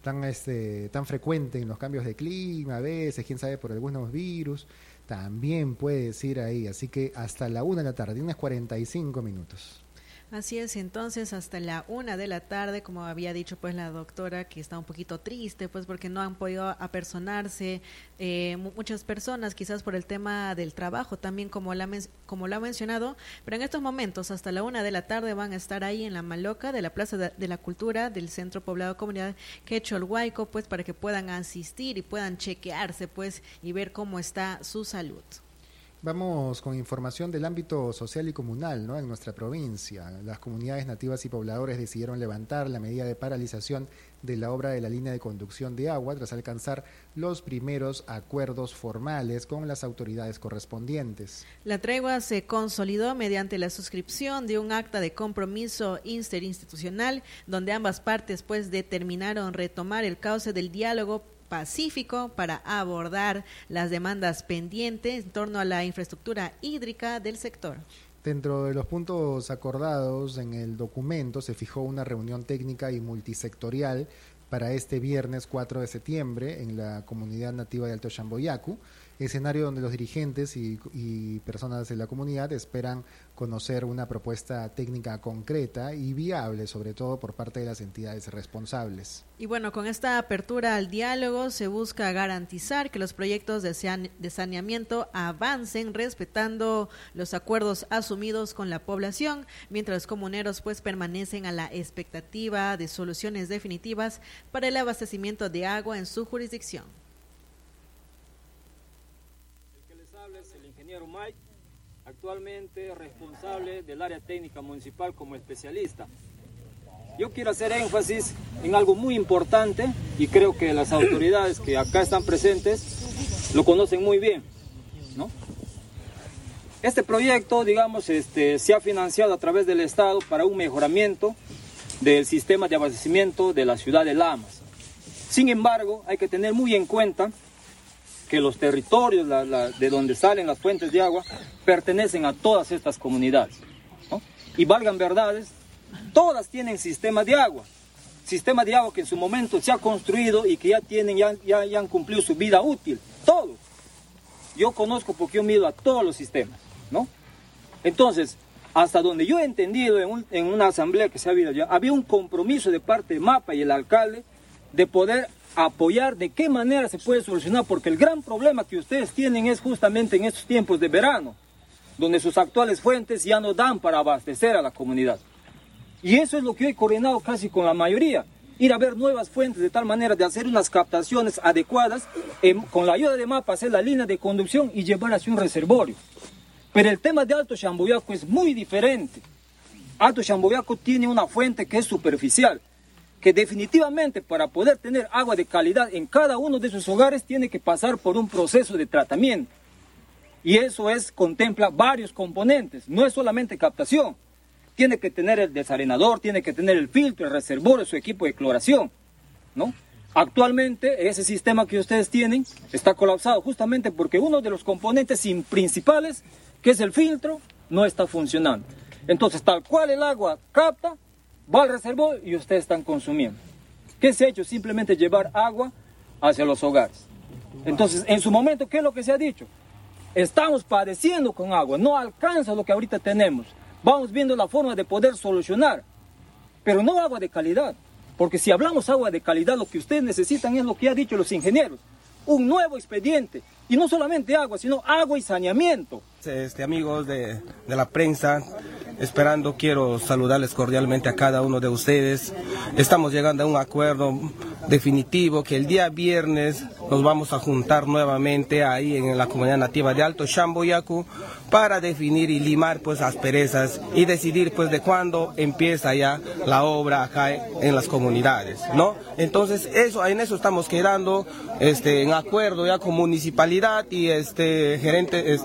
tan frecuente en los cambios de clima, a veces, quién sabe, por algunos virus, también puedes ir ahí. Así que hasta la 1 de la tarde, tienes 45 minutos. Así es, entonces hasta la 1 de la tarde, como había dicho pues la doctora, que está un poquito triste pues porque no han podido apersonarse muchas personas, quizás por el tema del trabajo también, como lo ha mencionado, pero en estos momentos hasta la 1 de la tarde van a estar ahí en la Maloca de la Plaza de la Cultura del Centro Poblado Comunidad Quecholhuayco, pues para que puedan asistir y puedan chequearse pues y ver cómo está su salud. Vamos con información del ámbito social y comunal, ¿no? En nuestra provincia, las comunidades nativas y pobladores decidieron levantar la medida de paralización de la obra de la línea de conducción de agua tras alcanzar los primeros acuerdos formales con las autoridades correspondientes. La tregua se consolidó mediante la suscripción de un acta de compromiso interinstitucional donde ambas partes pues determinaron retomar el cauce del diálogo pacífico para abordar las demandas pendientes en torno a la infraestructura hídrica del sector. Dentro de los puntos acordados en el documento se fijó una reunión técnica y multisectorial para este viernes 4 de septiembre en la comunidad nativa de Alto Shamboyacu, escenario donde los dirigentes y personas de la comunidad esperan conocer una propuesta técnica concreta y viable, sobre todo por parte de las entidades responsables. Y bueno, con esta apertura al diálogo se busca garantizar que los proyectos de saneamiento avancen respetando los acuerdos asumidos con la población, mientras los comuneros pues permanecen a la expectativa de soluciones definitivas para el abastecimiento de agua en su jurisdicción. Es el ingeniero Mike, actualmente responsable del área técnica municipal como especialista. Yo quiero hacer énfasis en algo muy importante y creo que las autoridades que acá están presentes lo conocen muy bien, ¿no? Este proyecto, digamos, se ha financiado a través del Estado para un mejoramiento del sistema de abastecimiento de la ciudad de Lamas. Sin embargo, hay que tener muy en cuenta que los territorios de donde salen las fuentes de agua pertenecen a todas estas comunidades, ¿no? Y valgan verdades, todas tienen sistema de agua que en su momento se ha construido y que ya han cumplido su vida útil, todos. Yo conozco porque yo mido a todos los sistemas, ¿no? Entonces, hasta donde yo he entendido en una asamblea que se ha habido ya, había un compromiso de parte de MAPA y el alcalde de poder apoyar de qué manera se puede solucionar, porque el gran problema que ustedes tienen es justamente en estos tiempos de verano, donde sus actuales fuentes ya no dan para abastecer a la comunidad. Y eso es lo que yo he coordinado casi con la mayoría, ir a ver nuevas fuentes de tal manera de hacer unas captaciones adecuadas, con la ayuda de MAPA hacer la línea de conducción y llevar hacia un reservorio. Pero el tema de Alto Shamboyacu es muy diferente. Alto Shamboyacu tiene una fuente que es superficial, que definitivamente para poder tener agua de calidad en cada uno de sus hogares tiene que pasar por un proceso de tratamiento. Y eso contempla varios componentes, no es solamente captación. Tiene que tener el desarenador, tiene que tener el filtro, el reservorio, su equipo de cloración, ¿no? Actualmente ese sistema que ustedes tienen está colapsado justamente porque uno de los componentes principales, que es el filtro, no está funcionando. Entonces, tal cual el agua capta, va al reservorio y ustedes están consumiendo. ¿Qué se ha hecho? Simplemente llevar agua hacia los hogares. Entonces, en su momento, ¿qué es lo que se ha dicho? Estamos padeciendo con agua, no alcanza lo que ahorita tenemos. Vamos viendo la forma de poder solucionar, pero no agua de calidad. Porque si hablamos agua de calidad, lo que ustedes necesitan es lo que han dicho los ingenieros. Un nuevo expediente. Y no solamente agua, sino agua y saneamiento. Amigos de la prensa, quiero saludarles cordialmente a cada uno de ustedes. Estamos llegando a un acuerdo definitivo que el día viernes nos vamos a juntar nuevamente ahí en la comunidad nativa de Alto Shamboyacu para definir y limar pues asperezas y decidir pues de cuándo empieza ya la obra acá en las comunidades, ¿no? Entonces en eso estamos quedando en acuerdo ya con municipalidad y gerente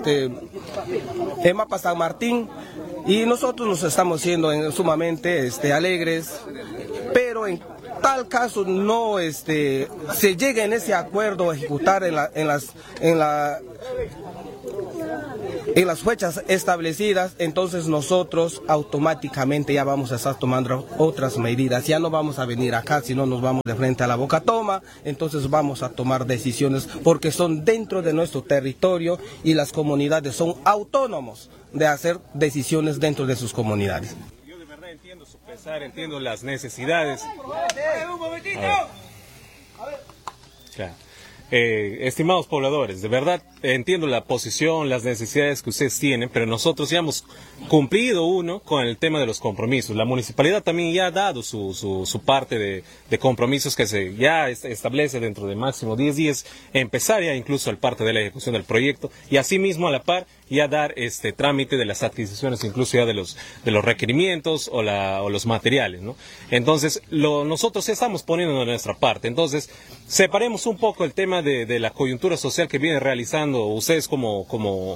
MAPA San Martín, y nosotros nos estamos siendo sumamente alegres, pero en tal caso no se llegue en ese acuerdo a ejecutar en las fechas establecidas, entonces nosotros automáticamente ya vamos a estar tomando otras medidas. Ya no vamos a venir acá, sino nos vamos de frente a la Boca Toma, entonces vamos a tomar decisiones porque son dentro de nuestro territorio y las comunidades son autónomos de hacer decisiones dentro de sus comunidades. Yo de verdad entiendo su pesar, entiendo las necesidades. Claro. Estimados pobladores, de verdad entiendo la posición, las necesidades que ustedes tienen, pero nosotros ya hemos cumplido con el tema de los compromisos. La municipalidad también ya ha dado su parte de compromisos que se ya establece dentro de máximo 10 días, empezar ya incluso el parte de la ejecución del proyecto y asimismo a la par ya dar este trámite de las adquisiciones, incluso ya de los requerimientos o los materiales, ¿no? Entonces, nosotros ya estamos poniendo de nuestra parte. Entonces, separemos un poco el tema de la coyuntura social que vienen realizando ustedes como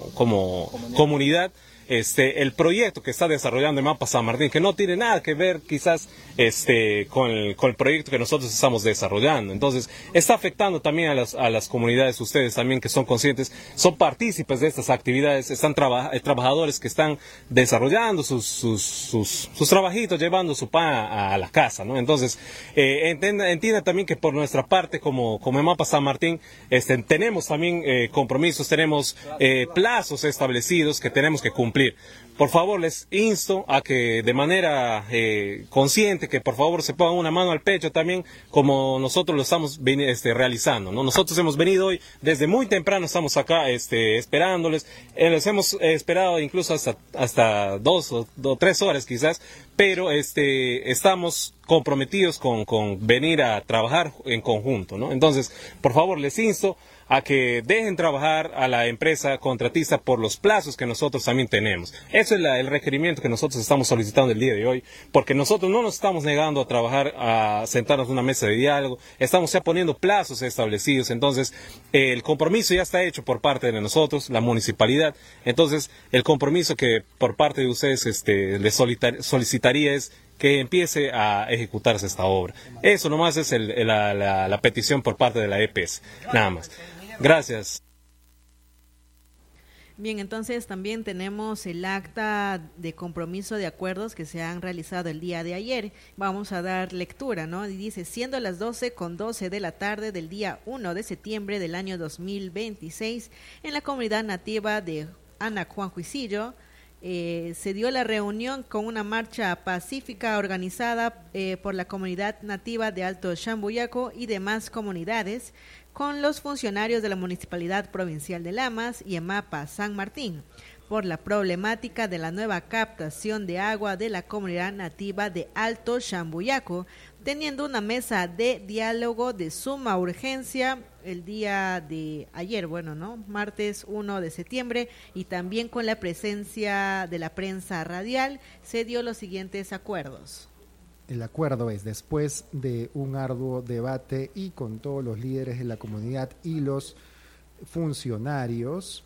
comunidad. El proyecto que está desarrollando el Mapa San Martín, que no tiene nada que ver quizás con el proyecto que nosotros estamos desarrollando. Entonces, está afectando también a las comunidades, ustedes también que son conscientes, son partícipes de estas actividades, están trabajadores que están desarrollando sus trabajitos, llevando su pan a la casa, ¿no? Entonces, entienda también que por nuestra parte, como el Mapa San Martín, tenemos también compromisos, tenemos plazos establecidos que tenemos que cumplir. Por favor, les insto a que de manera consciente, que por favor se pongan una mano al pecho también, como nosotros lo estamos realizando, ¿no? Nosotros hemos venido hoy desde muy temprano, estamos acá esperándoles, les hemos esperado incluso hasta 2 o 3 horas quizás, pero estamos comprometidos con venir a trabajar en conjunto, ¿no? Entonces, por favor, les insto a que dejen trabajar a la empresa contratista por los plazos que nosotros también tenemos. Eso es el requerimiento que nosotros estamos solicitando el día de hoy, porque nosotros no nos estamos negando a trabajar, a sentarnos en una mesa de diálogo, estamos ya poniendo plazos establecidos. Entonces, el compromiso ya está hecho por parte de nosotros, la municipalidad. Entonces, el compromiso que por parte de ustedes les solicitaría es que empiece a ejecutarse esta obra. Eso nomás es la petición por parte de la EPS, nada más. Gracias. Bien, entonces también tenemos el acta de compromiso de acuerdos que se han realizado el día de ayer. Vamos a dar lectura, ¿no? Y dice, siendo las 12:12 de la tarde del día 1 de septiembre del año 2026, en la comunidad nativa de Ana Juan Juicillo, se dio la reunión con una marcha pacífica organizada por la comunidad nativa de Alto Shamboyaco y demás comunidades, con los funcionarios de la Municipalidad Provincial de Lamas y EMAPA San Martín, por la problemática de la nueva captación de agua de la comunidad nativa de Alto Shamboyaco, teniendo una mesa de diálogo de suma urgencia el día de ayer, martes 1 de septiembre, y también con la presencia de la prensa radial, se dio los siguientes acuerdos. El acuerdo es, después de un arduo debate y con todos los líderes de la comunidad y los funcionarios,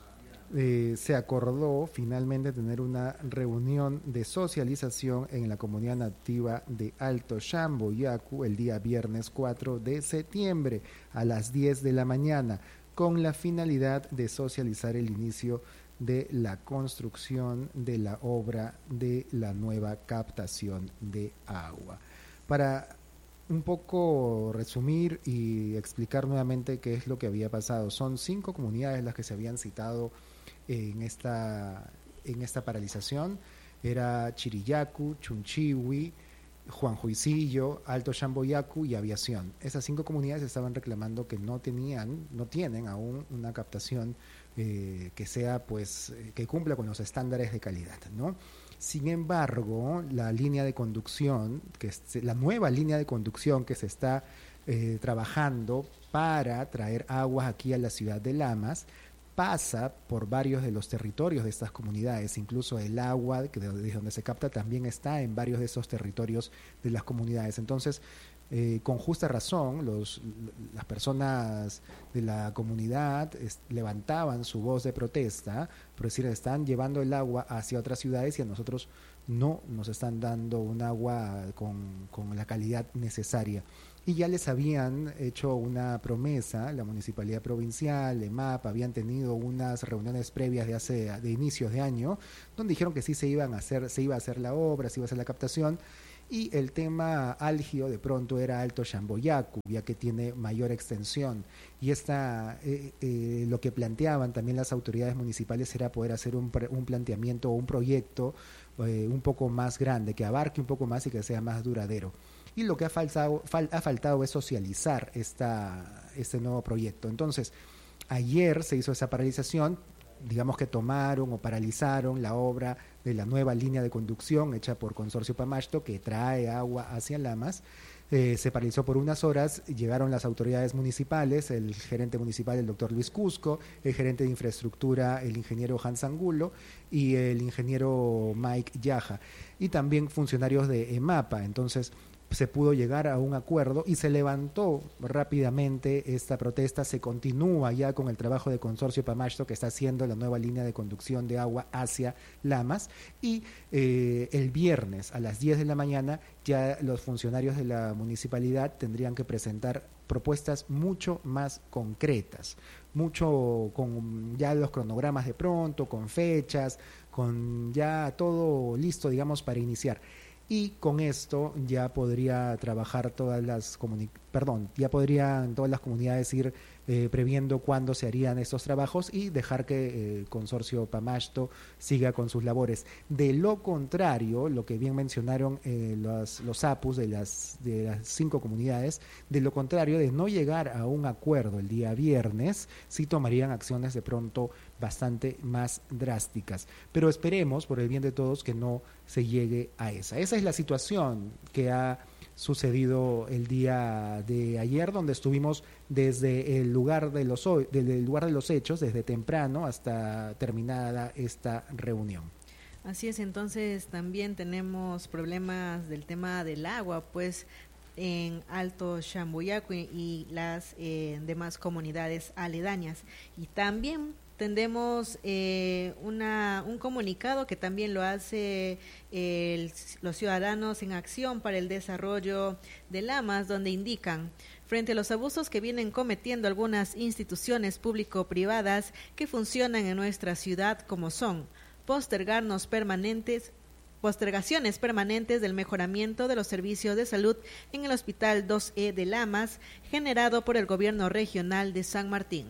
se acordó finalmente tener una reunión de socialización en la comunidad nativa de Alto Shamboyaco el día viernes 4 de septiembre a las 10 de la mañana, con la finalidad de socializar el inicio de la construcción de la obra de la nueva captación de agua. Para un poco resumir y explicar nuevamente qué es lo que había pasado, son 5 comunidades las que se habían citado en esta paralización. Era Chirillacu, Chunchiwi, Juan Juicillo, Alto Shamboyaco y Aviación. Esas 5 comunidades estaban reclamando que no tienen aún una captación que sea, que cumpla con los estándares de calidad, ¿no? Sin embargo, la línea de conducción, la nueva línea de conducción que se está trabajando para traer aguas aquí a la ciudad de Lamas, pasa por varios de los territorios de estas comunidades. Incluso el agua desde donde se capta también está en varios de esos territorios de las comunidades. Entonces, con justa razón, las personas de la comunidad levantaban su voz de protesta, por decir, están llevando el agua hacia otras ciudades y a nosotros no nos están dando un agua con la calidad necesaria. y ya les habían hecho una promesa, la Municipalidad Provincial, EMAP, habían tenido unas reuniones previas de inicios de año, donde dijeron que sí se iba a hacer la obra, se iba a hacer la captación, y el tema álgido de pronto era Alto Shamboyacu, ya que tiene mayor extensión, y lo que planteaban también las autoridades municipales era poder hacer un planteamiento o un proyecto un poco más grande, que abarque un poco más y que sea más duradero. Y lo que ha faltado es socializar este nuevo proyecto. Entonces, ayer se hizo esa paralización, digamos que tomaron o paralizaron la obra de la nueva línea de conducción hecha por Consorcio Pamashto, que trae agua hacia Lamas. Se paralizó por unas horas, llegaron las autoridades municipales, el gerente municipal, el doctor Luis Cusco, el gerente de infraestructura, el ingeniero Hans Angulo, y el ingeniero Mike Yaja, y también funcionarios de EMAPA. Entonces, se pudo llegar a un acuerdo y se levantó rápidamente esta protesta. Se continúa ya con el trabajo de Consorcio Pamashto, que está haciendo la nueva línea de conducción de agua hacia Lamas, y el viernes a las 10 de la mañana ya los funcionarios de la municipalidad tendrían que presentar propuestas mucho más concretas, mucho con ya los cronogramas de pronto, con fechas, con ya todo listo, digamos, para iniciar. Y con esto ya podría trabajar ya podrían todas las comunidades ir previendo cuándo se harían estos trabajos y dejar que el Consorcio Pamashto siga con sus labores. De lo contrario, lo que bien mencionaron los APUs de las 5 comunidades, de lo contrario, de no llegar a un acuerdo el día viernes, sí tomarían acciones de pronto bastante más drásticas. Pero esperemos, por el bien de todos, que no se llegue a esa. Esa es la situación que ha sucedido el día de ayer, donde estuvimos desde el lugar de los hechos, desde temprano hasta terminada esta reunión. Así es, entonces también tenemos problemas del tema del agua, pues en Alto Shamboyacu y las demás comunidades aledañas. Y también tendremos un comunicado que también lo hace los ciudadanos en acción para el desarrollo de Lamas, donde indican: frente a los abusos que vienen cometiendo algunas instituciones público-privadas que funcionan en nuestra ciudad, como son postergaciones permanentes del mejoramiento de los servicios de salud en el Hospital 2E de Lamas, generado por el gobierno regional de San Martín.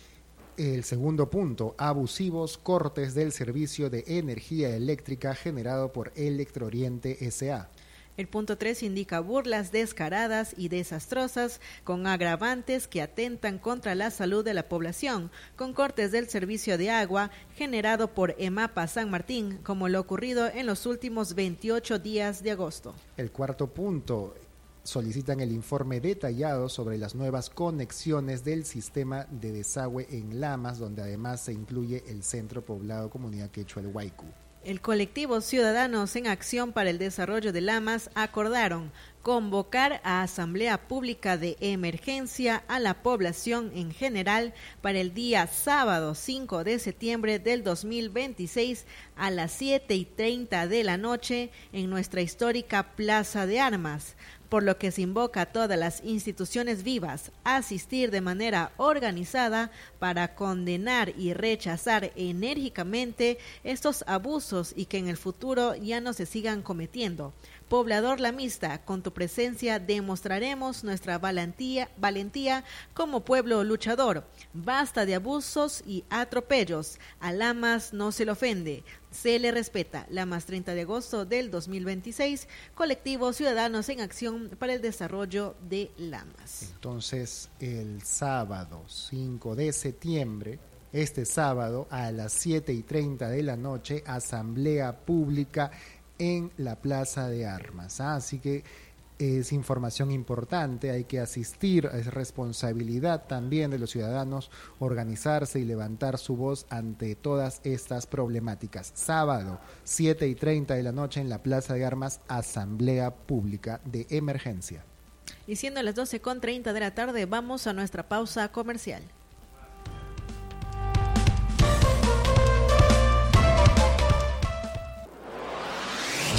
El segundo punto, abusivos cortes del servicio de energía eléctrica generado por Electrooriente S.A. El punto 3 indica burlas descaradas y desastrosas con agravantes que atentan contra la salud de la población, con cortes del servicio de agua generado por EMAPA San Martín, como lo ocurrido en los últimos 28 días de agosto. El cuarto punto, solicitan el informe detallado sobre las nuevas conexiones del sistema de desagüe en Lamas, donde además se incluye el centro poblado Comunidad Quechua del Huaycu. El colectivo Ciudadanos en Acción para el Desarrollo de Lamas acordaron convocar a asamblea pública de emergencia a la población en general para el día sábado 5 de septiembre del 2026 a las 7:30 de la noche en nuestra histórica Plaza de Armas, por lo que se invoca a todas las instituciones vivas a asistir de manera organizada para condenar y rechazar enérgicamente estos abusos y que en el futuro ya no se sigan cometiendo. Poblador lamista, con tu presencia demostraremos nuestra valentía como pueblo luchador. Basta de abusos y atropellos. A Lamas no se le ofende, se le respeta. Lamas, 30 de agosto del 2026, colectivo Ciudadanos en Acción para el Desarrollo de Lamas. Entonces, el sábado 5 de septiembre, este sábado a las 7:30 de la noche, asamblea pública en la Plaza de Armas. Así que es información importante, hay que asistir, es responsabilidad también de los ciudadanos organizarse y levantar su voz ante todas estas problemáticas. Sábado, 7:30 de la noche en la Plaza de Armas, asamblea pública de emergencia. Y siendo las 12:30 de la tarde, vamos a nuestra pausa comercial.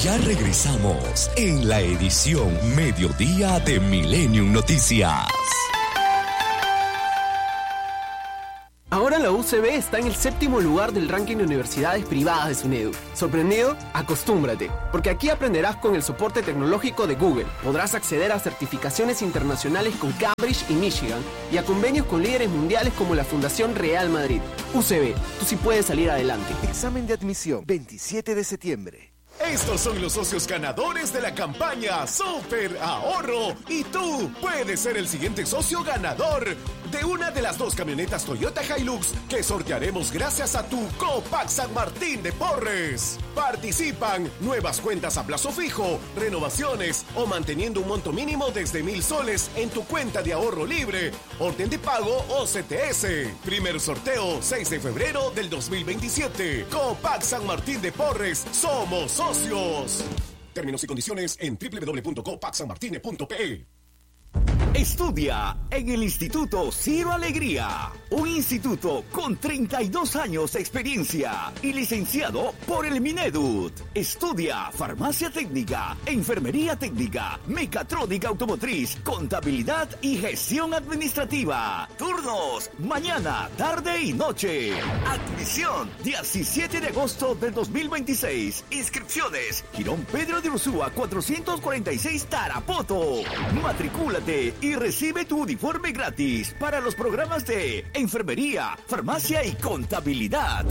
Ya regresamos en la edición Mediodía de Millennium Noticias. Ahora la UCB está en el 7º lugar del ranking de universidades privadas de SUNEDU. ¿Sorprendido? Acostúmbrate, porque aquí aprenderás con el soporte tecnológico de Google. Podrás acceder a certificaciones internacionales con Cambridge y Michigan y a convenios con líderes mundiales como la Fundación Real Madrid. UCB, tú sí puedes salir adelante. Examen de admisión, 27 de septiembre. Estos son los socios ganadores de la campaña Super Ahorro y tú puedes ser el siguiente socio ganador de una de las 2 camionetas Toyota Hilux que sortearemos gracias a tu Copac San Martín de Porres. Participan nuevas cuentas a plazo fijo, renovaciones o manteniendo un monto mínimo desde 1,000 soles en tu cuenta de ahorro libre, orden de pago o CTS. Primer sorteo 6 de febrero del 2027. Copac San Martín de Porres, somos socios. Términos y condiciones en www.copacsanmartine.pe. Estudia en el Instituto Ciro Alegría, un instituto con 32 años de experiencia y licenciado por el Minedut. Estudia farmacia técnica, enfermería técnica, mecatrónica automotriz, contabilidad y gestión administrativa. Turnos, mañana, tarde y noche. Admisión, 17 de agosto del 2026. Inscripciones, Girón Pedro de Ursúa 446 Tarapoto. Matricúlate y recibe tu uniforme gratis para los programas de enfermería, farmacia y contabilidad.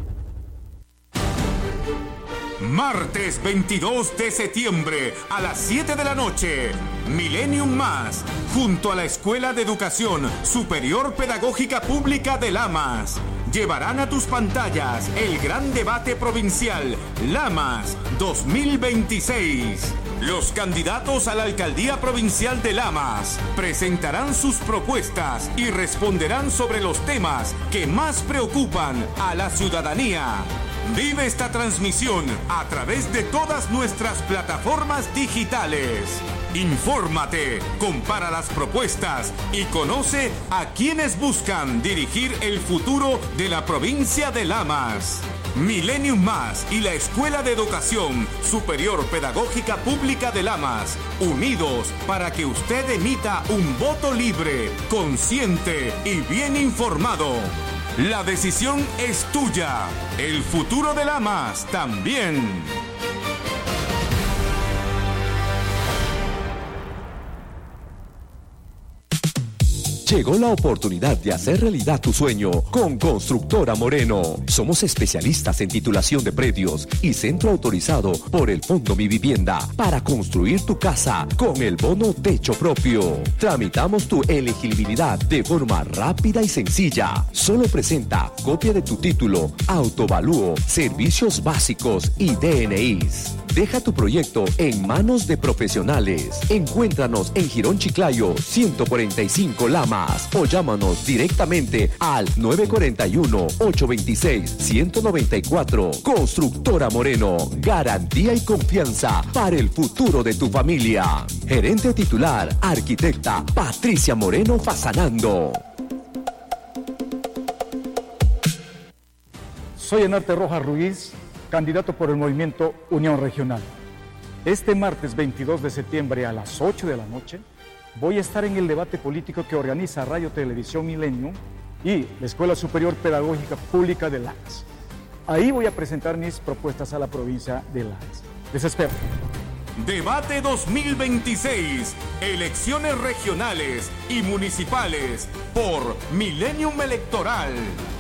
Martes 22 de septiembre a las 7 de la noche, Millennium Más, junto a la Escuela de Educación Superior Pedagógica Pública de Lamas, llevarán a tus pantallas el gran debate provincial Lamas 2026. Los candidatos a la alcaldía provincial de Lamas presentarán sus propuestas y responderán sobre los temas que más preocupan a la ciudadanía. Vive esta transmisión a través de todas nuestras plataformas digitales. Infórmate, compara las propuestas y conoce a quienes buscan dirigir el futuro de la provincia de Lamas. Millennium Más y la Escuela de Educación Superior Pedagógica Pública de Lamas, unidos para que usted emita un voto libre, consciente y bien informado. La decisión es tuya. El futuro de Lamas también. Llegó la oportunidad de hacer realidad tu sueño con Constructora Moreno. Somos especialistas en titulación de predios y centro autorizado por el Fondo Mi Vivienda para construir tu casa con el bono techo propio. Tramitamos tu elegibilidad de forma rápida y sencilla. Solo presenta copia de tu título, autovalúo, servicios básicos y DNIs. Deja tu proyecto en manos de profesionales. Encuéntranos en Girón Chiclayo 145 Lamas o llámanos directamente al 941-826-194. Constructora Moreno, garantía y confianza para el futuro de tu familia. Gerente titular, arquitecta Patricia Moreno Fasanando. Soy Enarte Rojas Ruiz, candidato por el movimiento Unión Regional. Este martes 22 de septiembre a las 8 de la noche voy a estar en el debate político que organiza Radio Televisión Millennium y la Escuela Superior Pedagógica Pública de Lamas. Ahí voy a presentar mis propuestas a la provincia de Lamas. Les espero. Debate 2026, elecciones regionales y municipales por Millennium Electoral.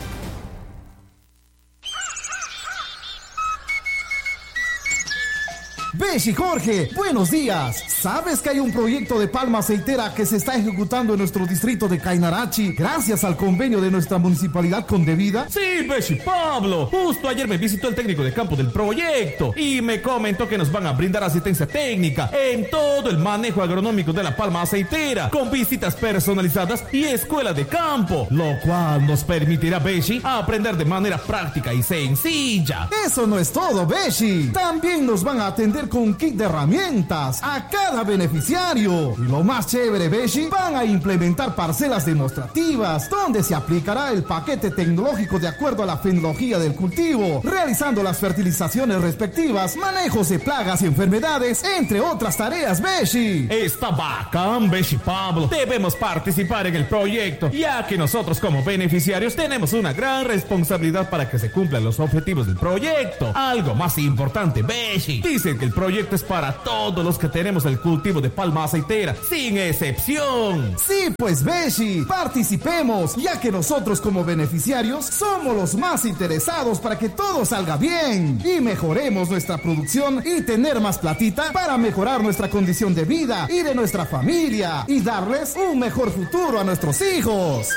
Beshi Jorge, buenos días. ¿Sabes que hay un proyecto de palma aceitera que se está ejecutando en nuestro distrito de Cainarachi gracias al convenio de nuestra municipalidad con Devida? Sí, Beshi Pablo. Justo ayer me visitó el técnico de campo del proyecto y me comentó que nos van a brindar asistencia técnica en todo el manejo agronómico de la palma aceitera, con visitas personalizadas y escuela de campo, lo cual nos permitirá, Beshi, aprender de manera práctica y sencilla. Eso no es todo, Beshi. También nos van a atender recibir con kit de herramientas a cada beneficiario. Y lo más chévere, Beshi, van a implementar parcelas demostrativas donde se aplicará el paquete tecnológico de acuerdo a la fenología del cultivo, realizando las fertilizaciones respectivas, manejos de plagas y enfermedades, entre otras tareas, Beshi. Está bacán, Beshi Pablo. Debemos participar en el proyecto, ya que nosotros como beneficiarios tenemos una gran responsabilidad para que se cumplan los objetivos del proyecto. Algo más importante, Beshi, dicen que el proyecto es para todos los que tenemos el cultivo de palma aceitera, sin excepción. Sí, pues Beshi, participemos, ya que nosotros como beneficiarios somos los más interesados para que todo salga bien y mejoremos nuestra producción y tener más platita para mejorar nuestra condición de vida y de nuestra familia y darles un mejor futuro a nuestros hijos.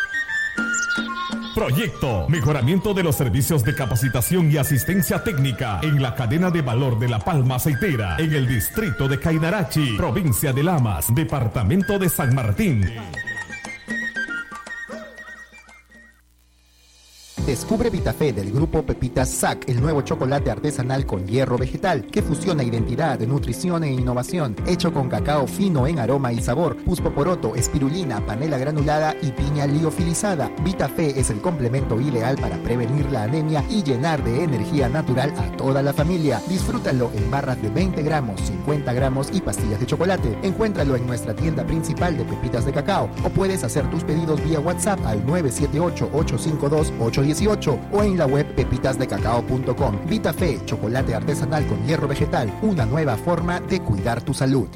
Proyecto Mejoramiento de los servicios de capacitación y asistencia técnica en la cadena de valor de la palma aceitera en el distrito de Cainarachi, provincia de Lamas, departamento de San Martín. Descubre Vitafé del grupo Pepitas SAC, el nuevo chocolate artesanal con hierro vegetal que fusiona identidad, nutrición e innovación, hecho con cacao fino en aroma y sabor, puspoporoto, espirulina, panela granulada y piña liofilizada. Vitafé es el complemento ideal para prevenir la anemia y llenar de energía natural a toda la familia. Disfrútalo en barras de 20 gramos, 50 gramos y pastillas de chocolate. Encuéntralo en nuestra tienda principal de pepitas de cacao o puedes hacer tus pedidos vía WhatsApp al 978-852-810 o en la web pepitasdecacao.com. Vitafé, chocolate artesanal con hierro vegetal, una nueva forma de cuidar tu salud.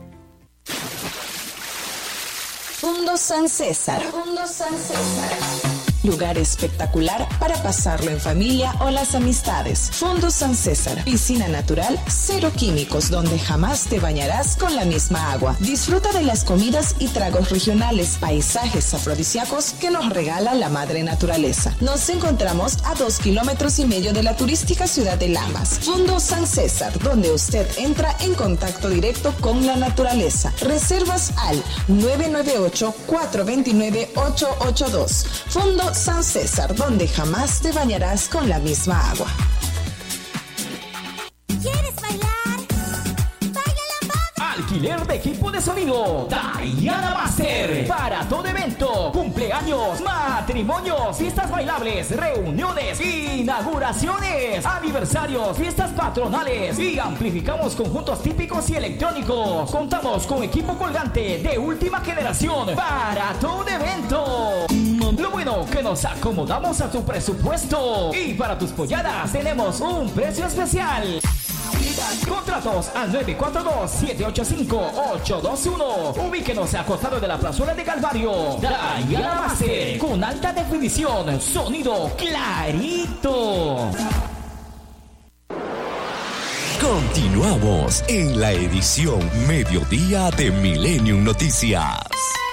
Fundo San César. Fundo San César. Lugar espectacular para pasarlo en familia o las amistades. Fundo San César. Piscina natural, cero químicos, donde jamás te bañarás con la misma agua. Disfruta de las comidas y tragos regionales, paisajes afrodisíacos que nos regala la madre naturaleza. Nos encontramos a 2,5 kilómetros de la turística ciudad de Lamas. Fundo San César, donde usted entra en contacto directo con la naturaleza. Reservas al 998-429-882. Fundo San César, donde jamás te bañarás con la misma agua. ¿Quieres bailar? Alquiler de equipo de sonido Diana Master para todo evento, cumpleaños, matrimonios, fiestas bailables, reuniones, inauguraciones, aniversarios, fiestas patronales y amplificamos conjuntos típicos y electrónicos. Contamos con equipo colgante de última generación para todo evento. Lo bueno que nos acomodamos a tu presupuesto y para tus polladas tenemos un precio especial. Contratos al 942-785-821. Ubíquenos a costado de la plazuela de Calvario. Diana Master, con alta definición, sonido clarito. Continuamos en la edición Mediodía de Millennium Noticias.